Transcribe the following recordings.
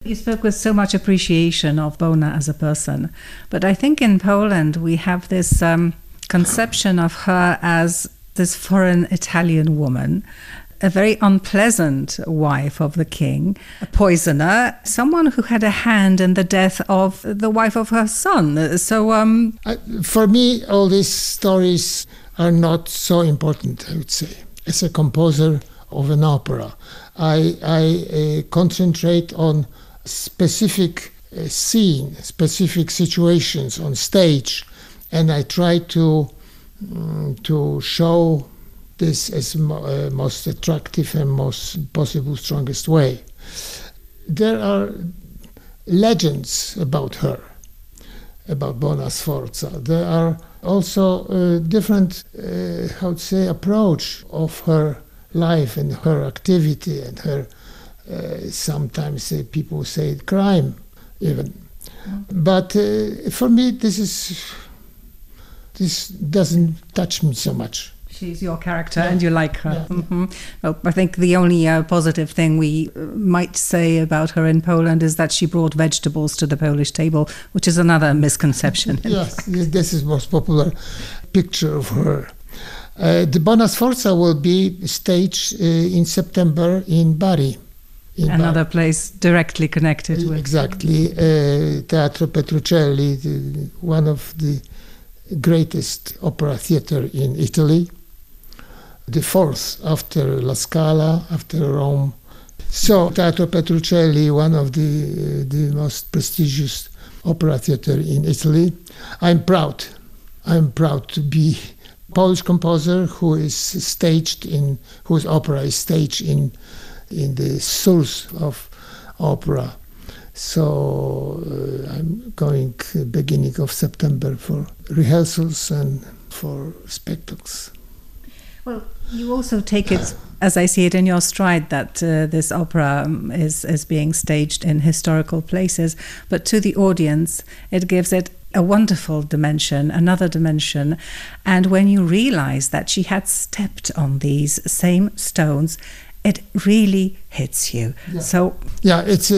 You spoke with so much appreciation of Bona as a person, but I think in Poland we have this conception of her as this foreign Italian woman, a very unpleasant wife of the king, a poisoner, someone who had a hand in the death of the wife of her son. So, for me, all these stories are not so important, I would say. As a composer of an opera, I concentrate on specific scene, specific situations on stage, and I try to show this as most attractive and most possible strongest way. There are legends about her, about Bona Sforza. There are also different, approach of her life and her activity and her, sometimes people say crime even. But for me, this doesn't touch me so much. She's your character and you like her. Yeah. Mm-hmm. Well, I think the only positive thing we might say about her in Poland is that she brought vegetables to the Polish table, which is another misconception. Yes, this is the most popular picture of her. The Bona Sforza will be staged in September in Bari. Another place directly connected with. Exactly. Teatro Petruccelli, one of the greatest opera theater in Italy. The fourth after La Scala, after Rome. So Teatro Petruccelli, one of the most prestigious opera theater in Italy. I'm proud to be Polish composer whose opera is staged in the source of opera. So I'm going beginning of September for rehearsals and for spectacles. Well, you also take it, as I see it, in your stride that this opera is being staged in historical places, but to the audience it gives it a wonderful dimension, another dimension. And when you realize that she had stepped on these same stones, it really hits you. Yeah. So yeah, it's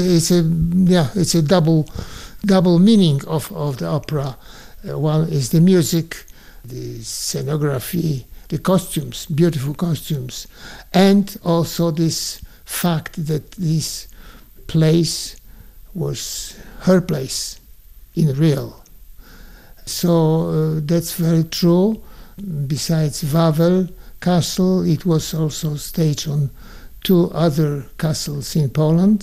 a double meaning of the opera. One is the music, the scenography, the costumes, beautiful costumes, and also this fact that this place was her place in real. So that's very true. Besides Wawel Castle, it was also staged on 2 other castles in Poland.